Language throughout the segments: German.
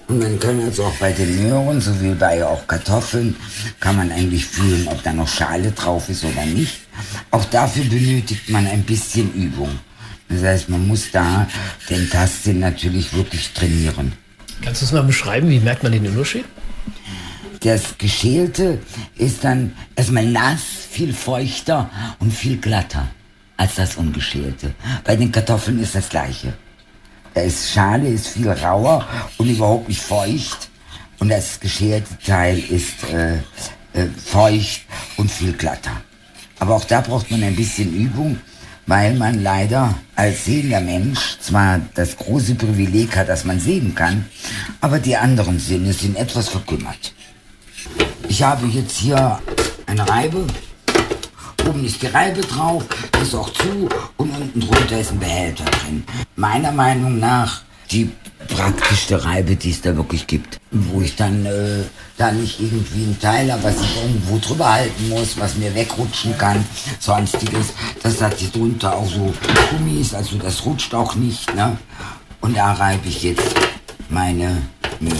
Und man kann also auch bei den Möhren, so wie bei auch Kartoffeln, kann man eigentlich fühlen, ob da noch Schale drauf ist oder nicht. Auch dafür benötigt man ein bisschen Übung. Das heißt, man muss da den Tastsinn natürlich wirklich trainieren. Kannst du es mal beschreiben, wie merkt man den Unterschied? Das Geschälte ist dann erstmal nass, viel feuchter und viel glatter als das Ungeschälte. Bei den Kartoffeln ist das Gleiche. Schale ist viel rauer und überhaupt nicht feucht. Und das geschälte Teil ist feucht und viel glatter. Aber auch da braucht man ein bisschen Übung, weil man leider als sehender Mensch zwar das große Privileg hat, dass man sehen kann, aber die anderen Sinne sind etwas verkümmert. Ich habe jetzt hier eine Reibe. Oben ist die Reibe drauf, die ist auch zu und unten drunter ist ein Behälter drin. Meiner Meinung nach die praktischste Reibe, die es da wirklich gibt. Wo ich dann da nicht irgendwie ein Teil habe, was ich irgendwo drüber halten muss, was mir wegrutschen kann, sonstiges. Das hat hier drunter auch so Gummis, also das rutscht auch nicht, ne? Und da reibe ich jetzt meine Möhre.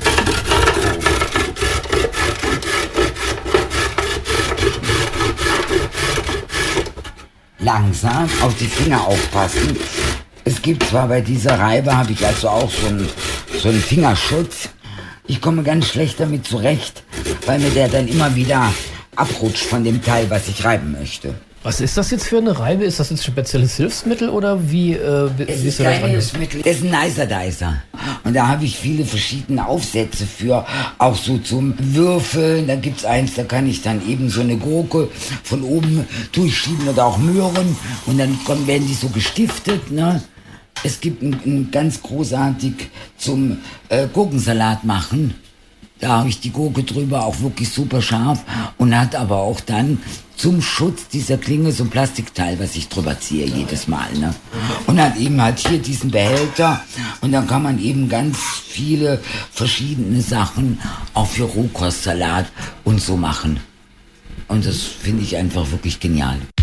Langsam auf die Finger aufpassen. Es gibt zwar bei dieser Reibe, habe ich also auch so einen Fingerschutz. Ich komme ganz schlecht damit zurecht, weil mir der dann immer wieder abrutscht von dem Teil, was ich reiben möchte. Was ist das jetzt für eine Reibe? Ist das jetzt ein spezielles Hilfsmittel oder wie ist das kein Hilfsmittel? Das ist ein Nicer Dicer. Und da habe ich viele verschiedene Aufsätze für, auch so zum Würfeln. Da gibt's eins, da kann ich dann eben so eine Gurke von oben durchschieben oder auch Möhren. Und dann werden die so gestiftet, ne? Es gibt ein ganz großartig zum Gurkensalat machen. Da habe ich die Gurke drüber, auch wirklich super scharf und hat aber auch dann zum Schutz dieser Klinge so ein Plastikteil, was ich drüber ziehe jedes Mal, ne? Und hat eben halt hier diesen Behälter und dann kann man eben ganz viele verschiedene Sachen auch für Rohkostsalat und so machen. Und das finde ich einfach wirklich genial.